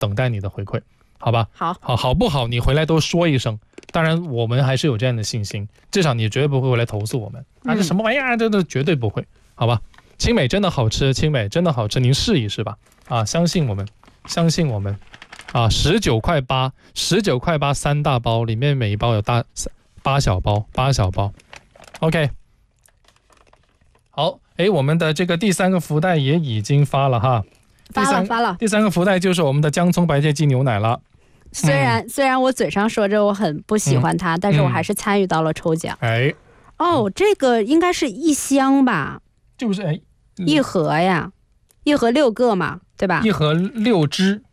等待你的回馈，好吧？ 好不好？你回来都说一声。当然，我们还是有这样的信心，至少你绝对不会回来投诉我们。这什么玩意儿？这绝对不会，好吧？青美真的好吃，青美真的好吃，您试一试吧。相信我们，相信我们。19块8，19块83大包，里面每一包有8小包，8小包。OK， 好，我们的这个第3个福袋也已经发了哈， 发了。 第3个福袋就是我们的姜葱白切鸡牛奶了。 虽然我嘴上说着我很不喜欢它，但是我还是参与到了抽奖。这个应该是1箱吧？ 就是一盒呀，一盒6个嘛，对吧？ 一盒6只。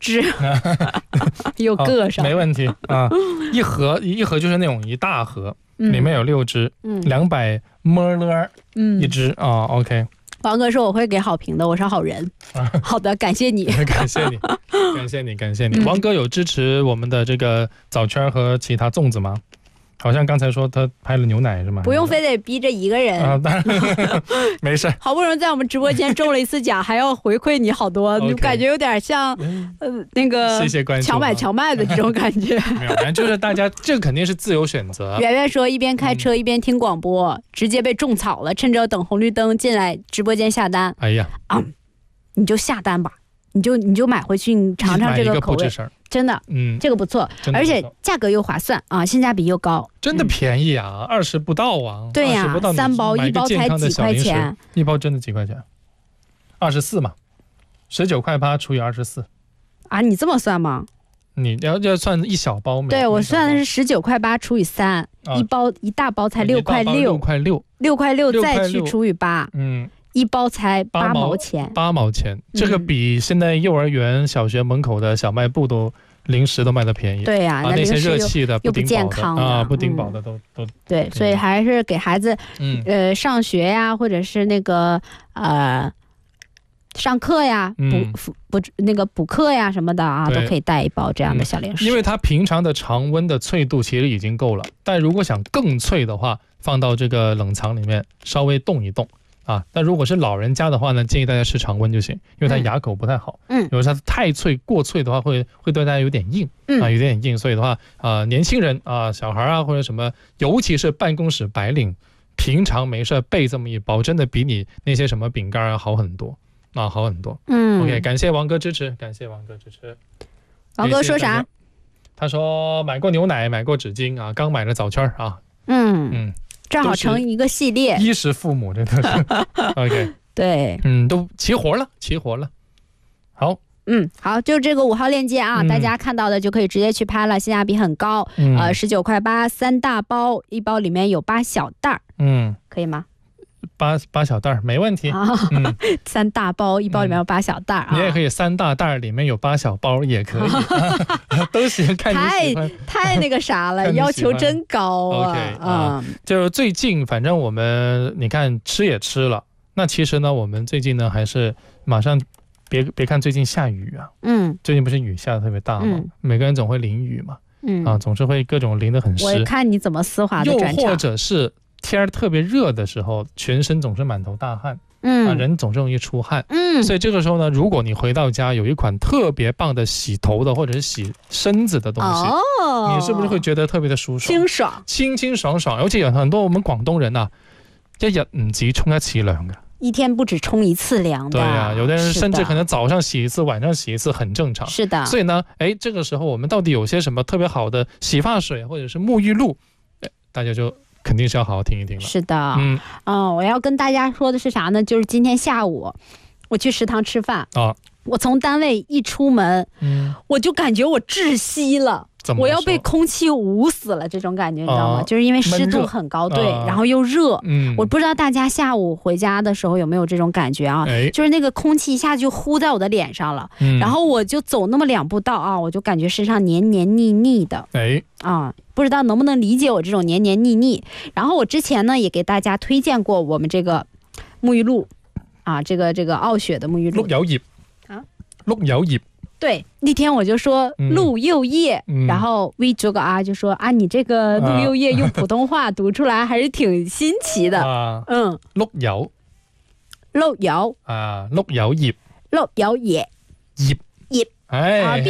又个上， 没问题啊。一盒就是那种一大盒，里面有6只，200ml一只啊。OK， 王哥说我会给好评的，我是好人。好的，感谢你， 感谢你。王哥有支持我们的这个枣圈和其他粽子吗？好像刚才说他拍了牛奶是吗？ 不用非得逼着一个人当然没事。 好不容易在我们直播间中了一次奖，还要回馈你好多，你感觉有点像那个强买强卖的这种感觉。 没有，就是大家这个肯定是自由选择。 圆圆说一边开车一边听广播，直接被种草了，趁着等红绿灯进来直播间下单。你就下单吧，你就买回去，你尝尝这个口味，真的，这个不错，而且价格又划算啊，性价比又高， 真的便宜啊，20不到啊。 对呀，3包1包才几块钱， 一包真的几块钱，24嘛，19块8除以24。 你这么算吗？ 你要算一小包。 对，我算的是19块8除以3，一大包才6块6，6块6再去除以8，一包才8毛钱 ，8毛钱，这个比现在幼儿园、小学门口的小卖部都零食都卖的便宜。 对呀， 那些热气的、 又不健康的不顶饱的都对，所以还是给孩子上学呀，或者是那个上课呀、补课呀什么的啊，都可以带一包这样的小零食。 因为它平常的常温的脆度其实已经够了，但如果想更脆的话，放到这个冷藏里面稍微冻一冻。但如果是老人家的话呢，建议大家吃常温就行，因为它牙口不太好。有时候它太脆过脆的话会对大家有点硬有点硬，所以的话年轻人小孩或者什么，尤其是办公室白领，平常没事备这么一包，真的比你那些什么饼干好很多好很多。OK， 感谢王哥支持，王哥说啥？他说买过牛奶，买过纸巾刚买了枣圈正好成一个系列， 衣食父母真的是OK， 对， 都齐活了。 好，就这个5号链接大家看到的就可以直接去拍了，性价比很高。19块83大包，一包里面有8小袋可以吗 ？8小袋没问题。 3大包，一包里面有8小袋你也可以3大袋里面有8小包也可以，都行，看你喜欢。 太那个啥了，要求真高 OK，就是最近反正我们你看吃也吃了，那其实呢我们最近呢还是马上别看最近下雨最近不是雨下的特别大吗？每个人总会淋雨嘛，总是会各种淋得很湿。 我看你怎么丝滑的转场。 又或者是天特别热的时候，全身总是满头大汗，人总是容易出汗，所以这个时候呢，如果你回到家有一款特别棒的洗头的或者是洗身子的东西，你是不是会觉得特别的舒爽、清清爽爽？而且有很多我们广东人一日唔止冲一次涼嘅， 一天不止冲一次凉的。 对啊，有的人甚至可能早上洗一次，晚上洗一次，很正常。 是的。 所以呢，这个时候我们到底有些什么特别好的洗发水或者是沐浴露，大家就肯定是要好好听一听了。 是的，我要跟大家说的是啥呢？就是今天下午我去食堂吃饭我从单位一出门，我就感觉我窒息了。我要被空气捂死了，这种感觉你知道吗？就是因为湿度很高，对，然后又热。我不知道大家下午回家的时候有没有这种感觉就是那个空气一下就呼在我的脸上了，然后我就走那么2步道我就感觉身上黏黏腻腻的。不知道能不能理解我这种黏黏腻腻。然后我之前呢也给大家推荐过我们这个沐浴露这个傲雪的沐浴露。 碌柚葉。 对，那天我就说鹿柚叶，然后 V 这个就说你这个鹿柚叶用普通话读出来还是挺新奇的。 碌柚碌柚碌柚葉葉哎。